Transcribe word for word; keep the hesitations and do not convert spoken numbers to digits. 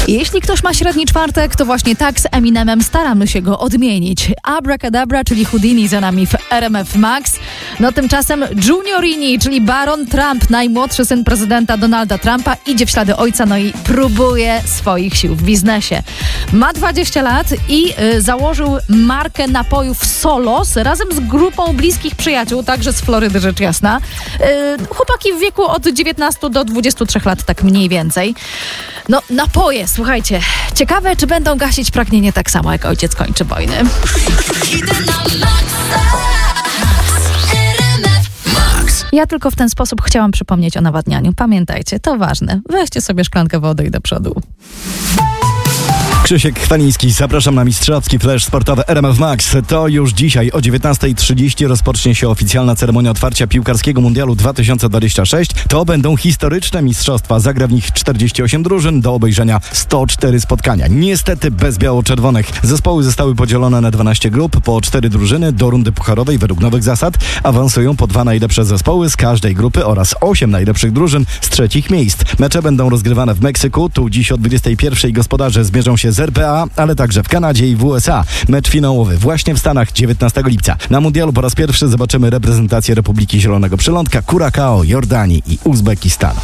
Jeśli ktoś ma średni czwartek, to właśnie tak z Eminemem staramy się go odmienić. Abracadabra, czyli Houdini za nami w R M F Max. No tymczasem Juniorini, czyli Baron Trump, najmłodszy syn prezydenta Donalda Trumpa, idzie w ślady ojca, no i próbuje swoich sił w biznesie. Ma dwadzieścia lat i y, założył markę napojów Solos razem z grupą bliskich przyjaciół, także z Florydy, rzecz jasna. Y, chłopaki w wieku od dziewiętnastu do dwudziestu trzech lat, tak mniej więcej. No, napoje, słuchajcie. Ciekawe, czy będą gasić pragnienie tak samo, jak ojciec kończy wojny. Ja tylko w ten sposób chciałam przypomnieć o nawadnianiu. Pamiętajcie, to ważne. Weźcie sobie szklankę wody i do przodu. Krzysiek Chwaliński, zapraszam na mistrzowski flash sportowy R M F Max. To już dzisiaj o dziewiętnasta trzydzieści rozpocznie się oficjalna ceremonia otwarcia piłkarskiego mundialu dwa tysiące dwudziestego szóstego. To będą historyczne mistrzostwa. Zagra w nich czterdzieści osiem drużyn, do obejrzenia sto cztery spotkania. Niestety bez biało-czerwonych. Zespoły zostały podzielone na dwanaście grup, po cztery drużyny. Do rundy pucharowej według nowych zasad awansują po dwa najlepsze zespoły z każdej grupy oraz osiem najlepszych drużyn z trzecich miejsc. Mecze będą rozgrywane w Meksyku. Tu dziś o dwudziestej pierwszej gospodarze zmierzą się z R P A, ale także w Kanadzie i w U S A. Mecz finałowy właśnie w Stanach dziewiętnastego lipca. Na mundialu po raz pierwszy zobaczymy reprezentację Republiki Zielonego Przylądka, Kurakao, Jordanii i Uzbekistanu.